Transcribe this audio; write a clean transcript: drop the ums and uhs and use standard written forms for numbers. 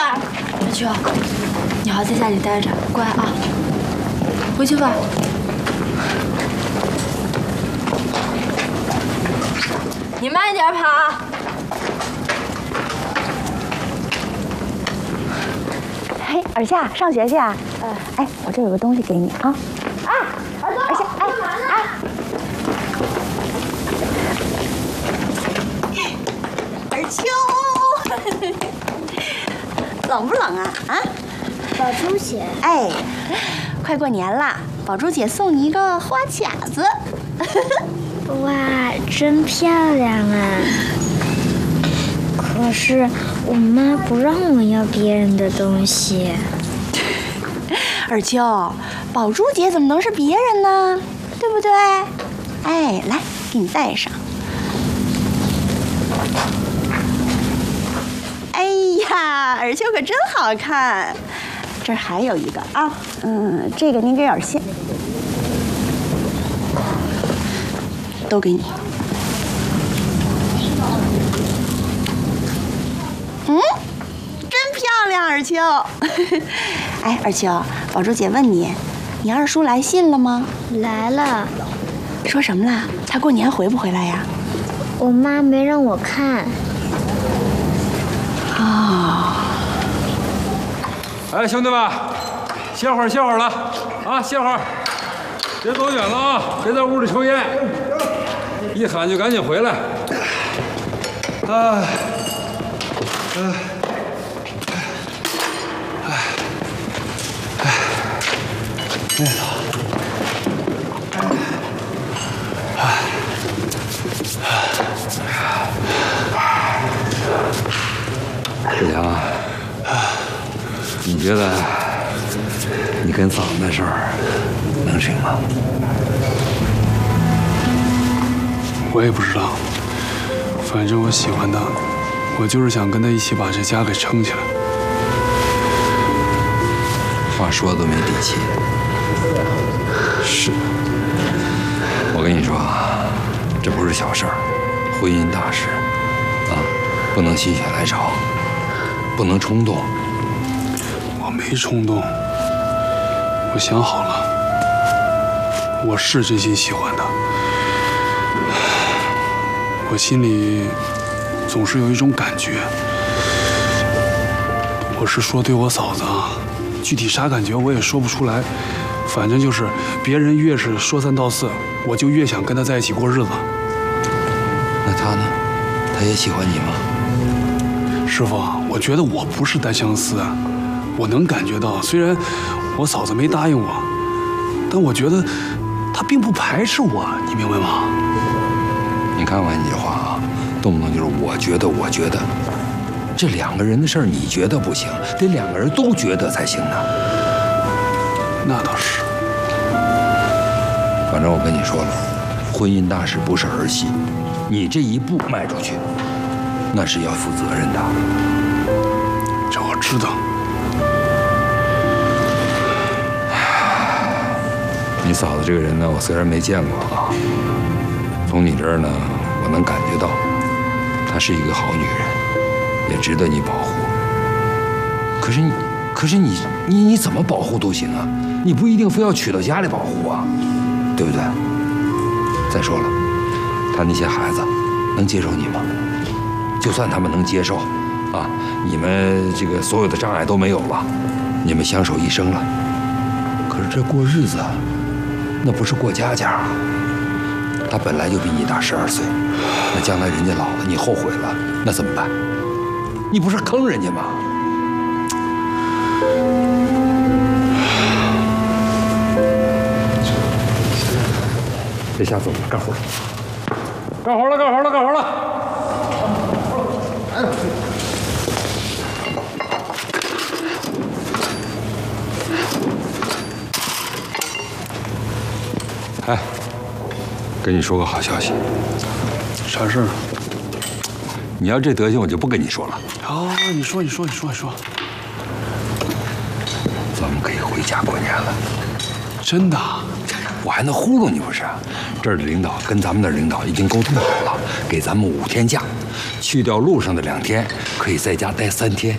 点。 阿秋，你好好在家里待着，乖啊，回去吧。你慢点跑。 嘿，尔夏，上学去啊？哎，我这有个东西给你啊。啊，尔夏，哎，干嘛呢？ 尔秋，冷不冷啊？啊？ 宝珠姐， 哎，快过年了，宝珠姐送你一个花卡子。 哇，真漂亮啊！可是我妈不让我要别人的东西。 尔秋，宝珠姐怎么能是别人呢？对不对？哎，来，给你戴上。哎呀，尔秋可真好看。这儿还有一个啊，这个您给尔夏，都给你。真漂亮，尔秋。哎，尔秋，宝珠姐问你，你二叔来信了吗？ 来了， 说什么啦？他过年回不回来呀？ 我妈没让我看。 哦。 哎，兄弟们，歇会儿，歇会儿了啊，歇会儿，别走远了啊，别在屋里抽烟，一喊就赶紧回来。 累了。 志强，你觉得你跟嫂子那事儿能行吗？ 我也不知道，反正我喜欢他，我就是想跟他一起把这家给撑起来。 话说的都没底气。 是， 我跟你说啊，这不是小事儿，婚姻大事啊，不能心血来潮，不能冲动。 我没冲动，我想好了，我是真心喜欢他。我心里总是有一种感觉，我是说对我嫂子啊，具体啥感觉我也说不出来，反正就是别人越是说三道四，我就越想跟他在一起过日子。 那他呢？他也喜欢你吗？ 师傅，我觉得我不是单相思啊，我能感觉到，虽然我嫂子没答应我，但我觉得她并不排斥我，你明白吗？ 你看看你这话啊，动不动就是我觉得，这两个人的事儿你觉得不行，得两个人都觉得才行呢。 那倒是。 反正我跟你说了，婚姻大事不是儿戏，你这一步迈出去，那是要负责任的。 这我知道。 你嫂子这个人呢，我虽然没见过啊，从你这儿呢，我能感觉到，她是一个好女人，也值得你保护。可是你怎么保护都行啊，你不一定非要娶到家里保护啊，对不对？再说了，他那些孩子能接受你吗？就算他们能接受，啊，你们这个所有的障碍都没有了，你们相守一生了。可是这过日子，那不是过家家啊。他本来就比你大12岁，那将来人家老了，你后悔了，那怎么办？你不是坑人家吗？别瞎走了，干活了，干活了，干活了，干活了！哎，跟你说个好消息。 啥事儿？ 你要这德行，我就不跟你说了。 好，你说。 咱们可以回家过年了。 真的？ 我还能糊弄你不是？这儿的领导跟咱们那儿领导已经沟通好了，给咱们5天假，去掉路上的2天，可以在家待3天。